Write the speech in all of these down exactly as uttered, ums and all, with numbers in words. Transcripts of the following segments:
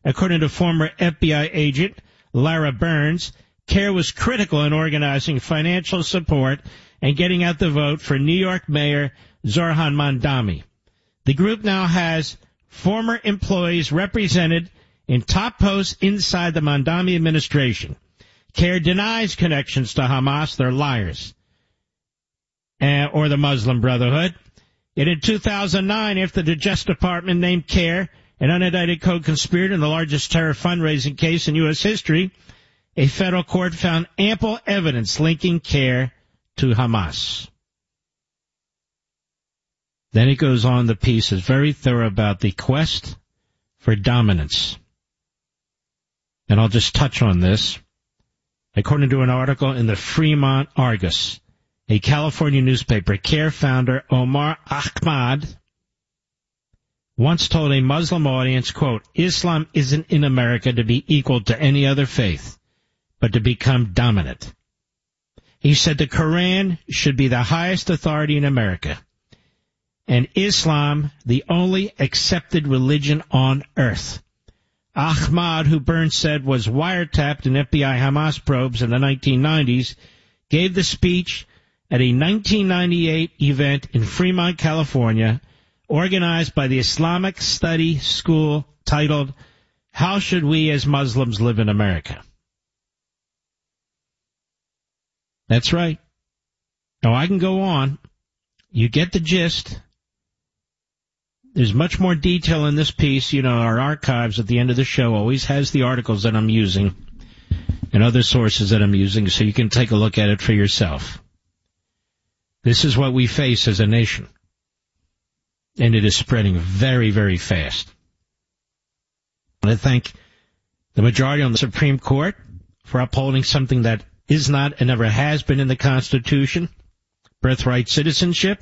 According to former F B I agent Lara Burns, CARE was critical in organizing financial support and getting out the vote for New York Mayor Zohran Mamdani. The group now has former employees represented in top posts inside the Mamdani administration. CARE denies connections to Hamas. They're liars. Uh, or the Muslim Brotherhood. Yet in two thousand nine, after the Justice Department named CARE an unindicted co-conspirator in the largest terror fundraising case in U S history, a federal court found ample evidence linking CARE to Hamas. Then it goes on, the piece is very thorough about the quest for dominance. And I'll just touch on this. According to an article in the Fremont Argus, a California newspaper, CARE founder Omar Ahmad once told a Muslim audience, quote, Islam isn't in America to be equal to any other faith, but to become dominant. He said the Quran should be the highest authority in America, and Islam the only accepted religion on earth. Ahmad, who Burns said was wiretapped in F B I Hamas probes in the nineteen nineties, gave the speech at a nineteen ninety-eight event in Fremont, California, organized by the Islamic Study School, titled, How Should We as Muslims Live in America? That's right. Now, I can go on. You get the gist. There's much more detail in this piece. You know, our archives at the end of the show always has the articles that I'm using and other sources that I'm using, so you can take a look at it for yourself. This is what we face as a nation. And it is spreading very, very fast. I want to thank the majority on the Supreme Court for upholding something that is not and never has been in the Constitution, birthright citizenship.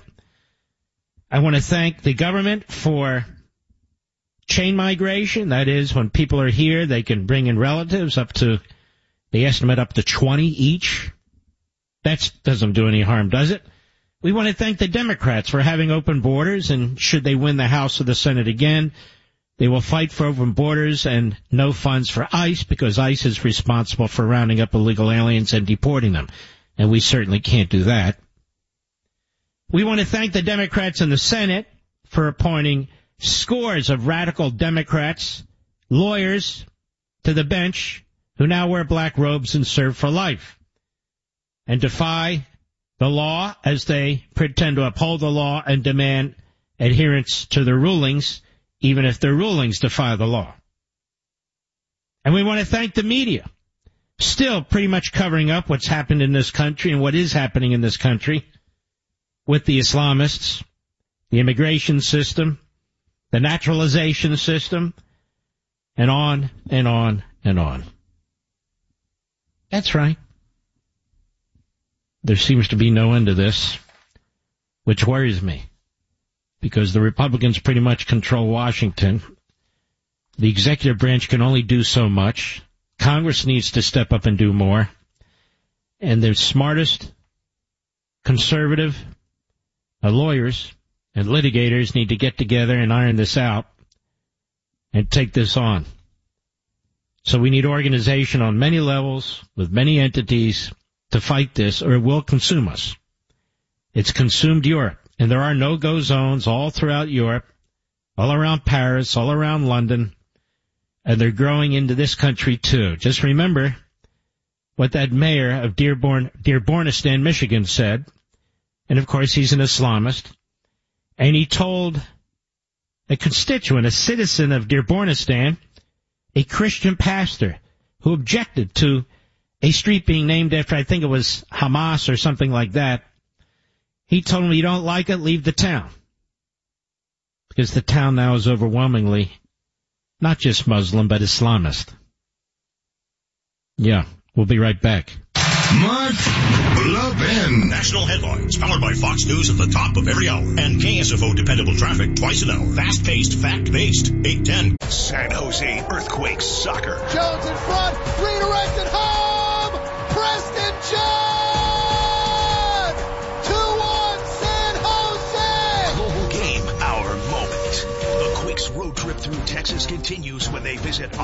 I want to thank the government for chain migration. That is, when people are here, they can bring in relatives up to, they estimate up to twenty each. That doesn't do any harm, does it? We want to thank the Democrats for having open borders, and should they win the House or the Senate again, they will fight for open borders and no funds for ICE, because ICE is responsible for rounding up illegal aliens and deporting them, and we certainly can't do that. We want to thank the Democrats in the Senate for appointing scores of radical Democrats, lawyers, to the bench who now wear black robes and serve for life and defy the law as they pretend to uphold the law and demand adherence to their rulings, even if their rulings defy the law. And we want to thank the media, still pretty much covering up what's happened in this country and what is happening in this country with the Islamists, the immigration system, the naturalization system, and on and on and on. That's right. There seems to be no end to this, which worries me, because the Republicans pretty much control Washington. The executive branch can only do so much. Congress needs to step up and do more. And the smartest conservative uh, lawyers and litigators need to get together and iron this out and take this on. So we need organization on many levels with many entities to fight this, or it will consume us. It's consumed Europe, and there are no-go zones all throughout Europe, all around Paris, all around London, and they're growing into this country too. Just remember what that mayor of Dearborn, Dearbornistan, Michigan said, and of course he's an Islamist, and he told a constituent, a citizen of Dearbornistan, a Christian pastor, who objected to a street being named after, I think it was Hamas or something like that. He told him, you don't like it, leave the town. Because the town now is overwhelmingly not just Muslim, but Islamist. Yeah, we'll be right back. Mark Levin. National headlines powered by Fox News at the top of every hour. And K S F O dependable traffic twice an hour. Fast-paced, fact-based. eight ten. San Jose Earthquakes soccer. Jones in front. Redirected home. Preston John. two one San Jose. Global game, our moment. The Quicks road trip through Texas continues when they visit